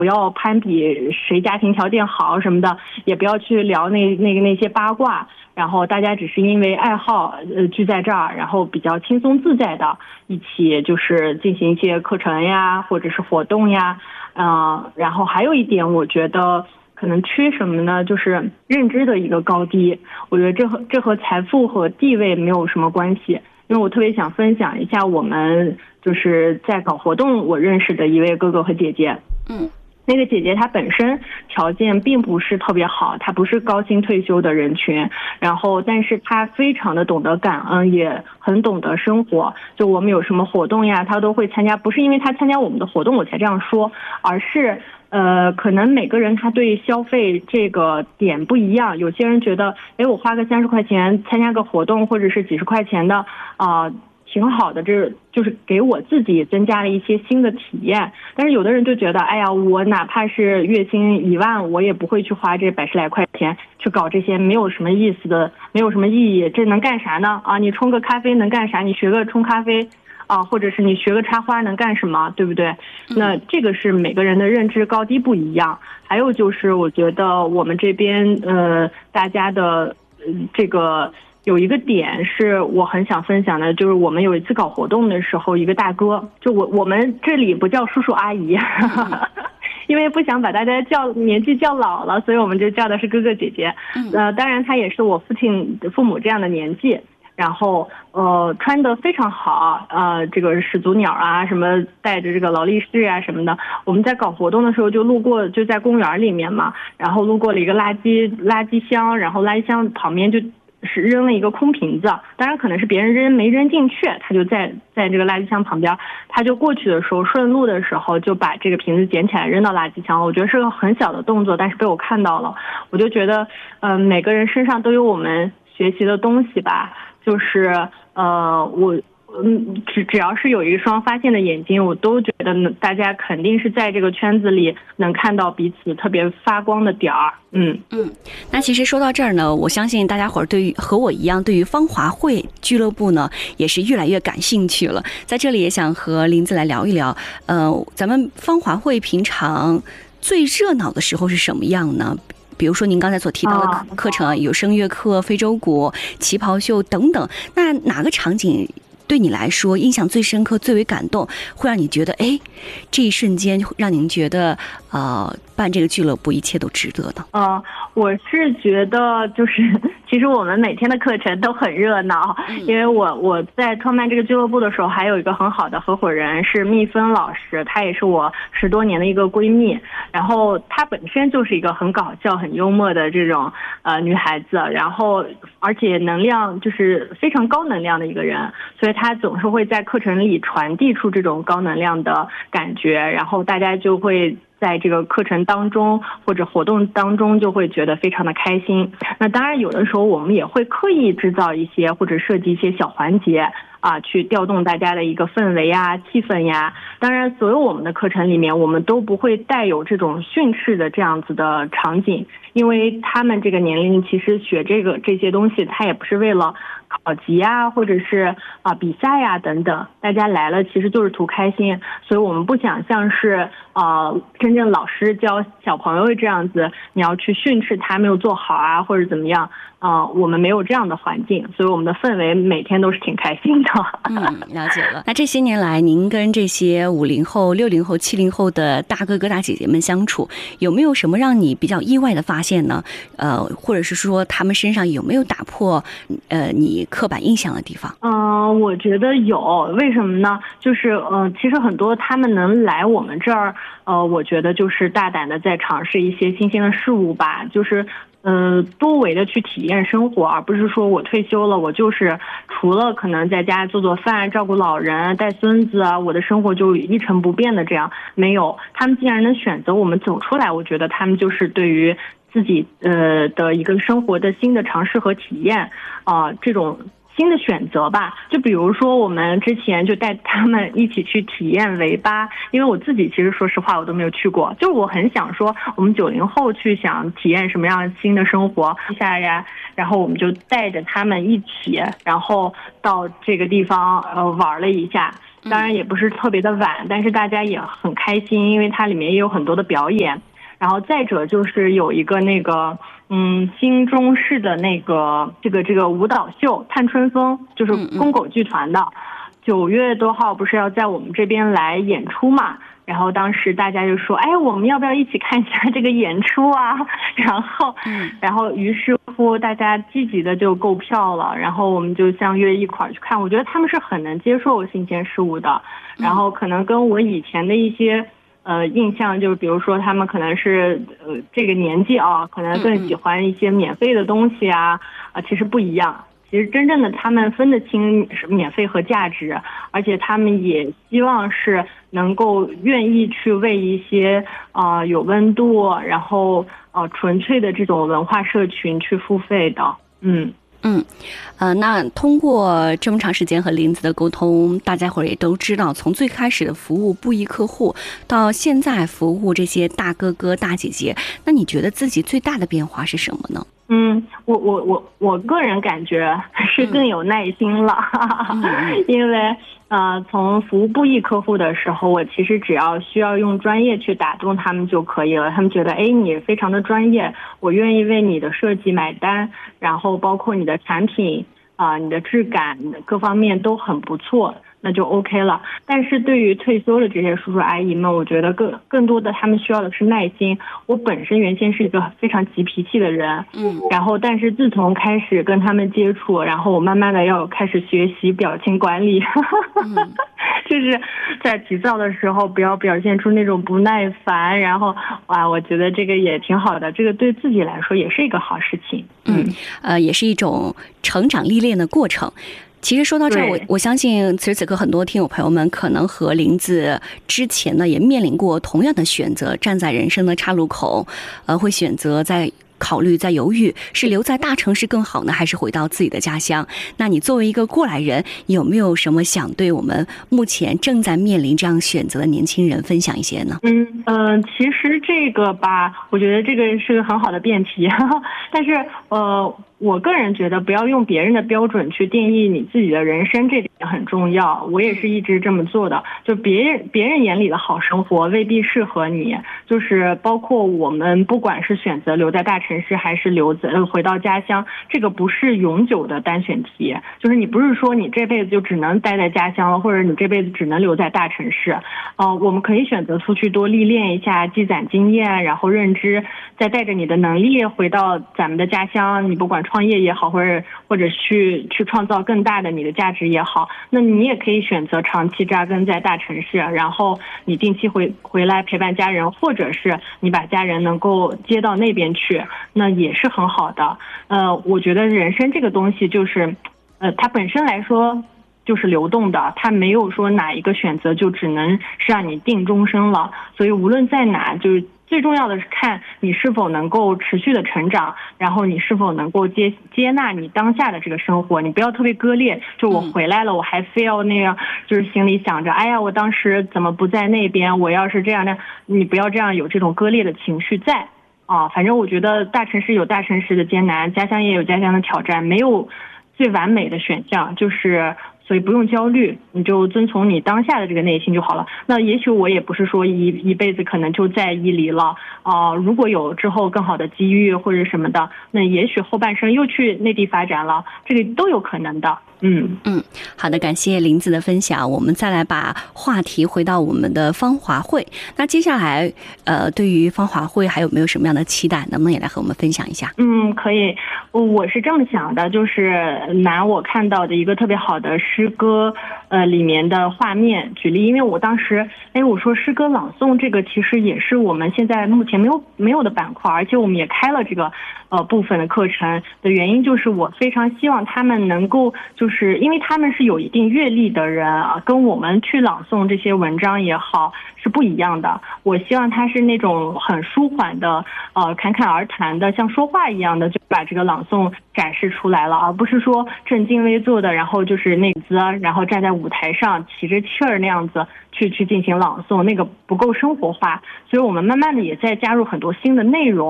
不要攀比谁家庭条件好什么的，也不要去聊那些八卦。然后大家只是因为爱好聚在这儿，然后比较轻松自在的一起就是进行一些课程呀，或者是活动呀。然后还有一点，我觉得可能缺什么呢？就是认知的一个高低。我觉得这和财富和地位没有什么关系。因为我特别想分享一下我们就是在搞活动我认识的一位哥哥和姐姐。那个姐姐她本身条件并不是特别好，她不是高薪退休的人群，然后但是她非常的懂得感恩，也很懂得生活。就我们有什么活动呀，她都会参加，不是因为她参加我们的活动我才这样说，而是可能每个人他对消费这个点不一样，有些人觉得我花个30块钱参加个活动或者是几十块钱的挺好的，这就是给我自己增加了一些新的体验。但是有的人就觉得我哪怕是月薪1万，我也不会去花这100来块钱去搞这些没有什么意思的，没有什么意义，这能干啥呢？你冲个咖啡能干啥？你学个冲咖啡或者是你学个插花能干什么，对不对？那这个是每个人的认知高低不一样。还有就是我觉得我们这边大家的这个有一个点是我很想分享的，就是我们有一次搞活动的时候，一个大哥，就我们这里不叫叔叔阿姨因为不想把大家年纪叫老了，所以我们就叫的是哥哥姐姐。当然他也是我父母这样的年纪，然后穿得非常好，这个始祖鸟啊，什么带着这个劳力士啊什么的。我们在搞活动的时候就路过，就在公园里面嘛，然后路过了一个垃圾箱，然后垃圾箱旁边就是扔了一个空瓶子，当然可能是别人没扔进去，他就在这个垃圾箱旁边，他就过去的时候顺路的时候就把这个瓶子捡起来扔到垃圾箱了。我觉得是个很小的动作，但是被我看到了，我就觉得每个人身上都有我们学习的东西吧，就是只要是有一双发现的眼睛，我都觉得大家肯定是在这个圈子里能看到彼此特别发光的点儿。 那其实说到这儿呢，我相信大家伙儿和我一样，对于芳华会俱乐部呢也是越来越感兴趣了。在这里也想和林子来聊一聊，咱们芳华会平常最热闹的时候是什么样呢？比如说您刚才所提到的课程，有声乐课、非洲鼓、旗袍秀等等，那哪个场景对你来说印象最深刻、最为感动，会让你觉得这一瞬间让您觉得办这个俱乐部一切都值得的？ 我是觉得就是其实我们每天的课程都很热闹，因为我在创办这个俱乐部的时候还有一个很好的合伙人是蜜芬老师，她也是我10多年的一个闺蜜，然后她本身就是一个很搞笑很幽默的这种女孩子，然后而且能量就是非常高能量的一个人，所以她总是会在课程里传递出这种高能量的感觉，然后大家就会在这个课程当中或者活动当中就会觉得非常的开心。那当然有的时候我们也会刻意制造一些或者设计一些小环节去调动大家的一个氛围呀、气氛呀。当然所有我们的课程里面我们都不会带有这种训斥的这样子的场景，因为他们这个年龄其实学这些东西他也不是为了考级或者是比赛等等，大家来了其实就是图开心，所以我们不想像是真正老师教小朋友这样子，你要去训斥他没有做好或者怎么样，我们没有这样的环境，所以我们的氛围每天都是挺开心的。 了解了。那这些年来您跟这些50后、60后、70后的大哥哥大姐姐们相处，有没有什么让你比较意外的发现呢？或者是说他们身上有没有打破你刻板印象的地方？ 我觉得有。为什么呢？就是其实很多他们能来我们这儿，我觉得就是大胆的在尝试一些新鲜的事物吧，就是多维的去体验生活，而不是说我退休了，我就是除了可能在家做做饭、照顾老人、带孙子我的生活就一成不变的这样。没有，他们既然能选择我们走出来，我觉得他们就是对于自己的一个生活的新的尝试和体验这种新的选择吧。就比如说我们之前就带他们一起去体验围八，因为我自己其实说实话我都没有去过，就是我很想说我们90后去想体验什么样新的生活下呀，然后我们就带着他们一起，然后到这个地方玩了一下。 当然也不是特别的晚，但是大家也很开心，因为它里面也有很多的表演。然后再者就是有一个那个新中式的那个这个舞蹈秀探春风，就是宫狗剧团的，9月多号不是要在我们这边来演出嘛，然后当时大家就说，哎，我们要不要一起看一下这个演出啊？然后于是乎大家积极的就购票了，然后我们就相约一块儿去看。我觉得他们是很能接受新鲜事物的，然后可能跟我以前的一些印象，就是比如说他们可能是这个年纪啊，可能更喜欢一些免费的东西啊，其实不一样。其实真正的他们分得清免费和价值，而且他们也希望是能够愿意去为一些有温度，然后纯粹的这种文化社群去付费的。 那通过这么长时间和林子的沟通，大家伙儿也都知道，从最开始的服务布艺客户，到现在服务这些大哥哥大姐姐，那你觉得自己最大的变化是什么呢？ 我个人感觉是更有耐心了，因为从服务布艺客户的时候，我其实只要需要用专业去打动他们就可以了。他们觉得，哎，你非常的专业，我愿意为你的设计买单，然后包括你的产品你的质感各方面都很不错，那就 OK 了。但是对于退休的这些叔叔阿姨们，我觉得更多的他们需要的是耐心。我本身原先是一个非常急脾气的人，然后但是自从开始跟他们接触，然后我慢慢的要开始学习表情管理，就是在急躁的时候不要表现出那种不耐烦，然后我觉得这个也挺好的，这个对自己来说也是一个好事情。 也是一种成长历练的过程。其实说到这儿，我相信此时此刻很多听友朋友们可能和林子之前呢也面临过同样的选择，站在人生的岔路口，会选择在考虑在犹豫是留在大城市更好呢，还是回到自己的家乡。那你作为一个过来人，有没有什么想对我们目前正在面临这样选择的年轻人分享一些呢？ 其实这个吧，我觉得这个是个很好的辩题，但是我个人觉得不要用别人的标准去定义你自己的人生，这点很重要。我也是一直这么做的，就别人眼里的好生活未必适合你，就是包括我们不管是选择留在大城市还是回到家乡，这个不是永久的单选题，就是你不是说你这辈子就只能待在家乡了，或者你这辈子只能留在大城市。我们可以选择出去多历练一下，积攒经验，然后认知，再带着你的能力回到咱们的家乡，你不管创业也好，或者去创造更大的你的价值也好，那你也可以选择长期扎根在大城市，然后你定期回来陪伴家人，或者是你把家人能够接到那边去，那也是很好的。我觉得人生这个东西就是它本身来说就是流动的，它没有说哪一个选择就只能是让你定终生了。所以无论在哪，就是最重要的是看你是否能够持续的成长，然后你是否能够接纳你当下的这个生活。你不要特别割裂，就我回来了，我还非要那样，就是心里想着，哎呀，我当时怎么不在那边？我要是这样的，你不要这样有这种割裂的情绪在。反正我觉得大城市有大城市的艰难，家乡也有家乡的挑战，没有最完美的选项，所以不用焦虑，你就遵从你当下的这个内心就好了。那也许我也不是说一辈子可能就在伊犁了，如果有之后更好的机遇或者什么的，那也许后半生又去内地发展了，这个都有可能的。 好的，感谢林子的分享。我们再来把话题回到我们的芳华会。那接下来对于芳华会还有没有什么样的期待，能不能也来和我们分享一下？ 可以。我是这么想的，就是拿我看到的一个特别好的诗歌里面的画面举例。因为我当时我说诗歌朗诵这个其实也是我们现在目前没有的板块，而且我们也开了这个部分的课程的原因，就是我非常希望他们能够，就是因为他们是有一定阅历的人跟我们去朗诵这些文章也好是不一样的。我希望他是那种很舒缓的侃侃而谈的，像说话一样的就把这个朗诵展示出来了，而不是说正襟危坐的，然后就是那子，然后站在舞台上起着气儿那样子去进行朗诵，那个不够生活化。所以我们慢慢的也在加入很多新的内容。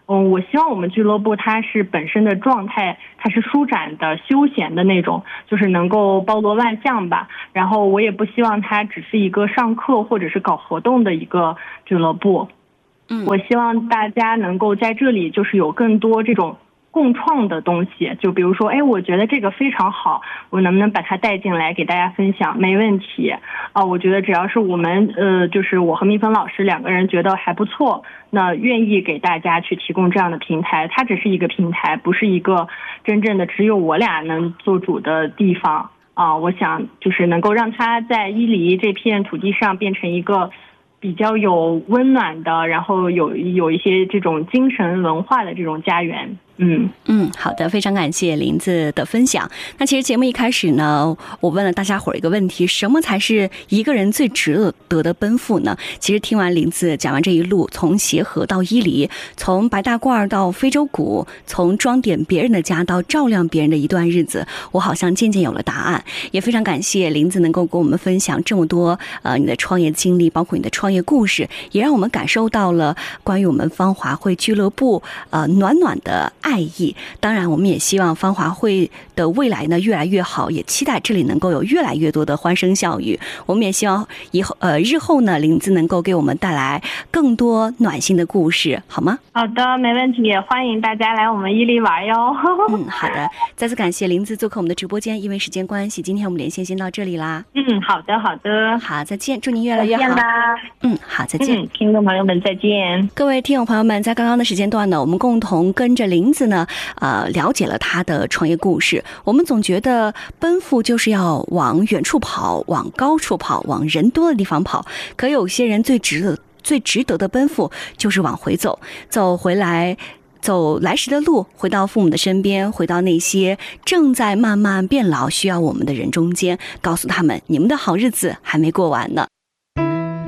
我希望我们俱乐部它是本身的状态，它是舒展的、休闲的那种，就是能够包罗万象吧。然后我也不希望它只是一个上课或者是搞活动的一个俱乐部。我希望大家能够在这里就是有更多这种共创的东西，就比如说，我觉得这个非常好，我能不能把它带进来给大家分享？没问题啊，我觉得只要是我们就是我和蜜蜂老师两个人觉得还不错，那愿意给大家去提供这样的平台。它只是一个平台，不是一个真正的只有我俩能做主的地方啊。我想就是能够让它在伊犁这片土地上变成一个比较有温暖的，然后有一些这种精神文化的这种家园。 好的，非常感谢林子的分享。那其实节目一开始呢，我问了大家伙儿一个问题，什么才是一个人最值得的奔赴呢？其实听完林子讲完这一路，从协和到伊犁，从白大褂到非洲鼓，从装点别人的家到照亮别人的一段日子，我好像渐渐有了答案。也非常感谢林子能够跟我们分享这么多你的创业经历，包括你的创业故事，也让我们感受到了关于我们芳华会俱乐部暖暖的爱意。当然我们也希望芳华会的未来呢越来越好，也期待这里能够有越来越多的欢声笑语。我们也希望日后呢林子能够给我们带来更多暖心的故事，好吗？ 好的，没问题，欢迎大家来我们伊犁玩哟。 好的，再次感谢林子做客我们的直播间，因为时间关系今天我们连线先到这里啦。 好的好，再见，祝您越来越好。 再见吧。 好，再见。 听众朋友们再见。 各位听友朋友们，在刚刚的时间段呢，我们共同跟着林子呢了解了他的创业故事。我们总觉得奔赴就是要往远处跑，往高处跑，往人多的地方跑，可有些人最值得的奔赴就是往回走，走来时的路，回到父母的身边，回到那些正在慢慢变老需要我们的人中间，告诉他们你们的好日子还没过完呢。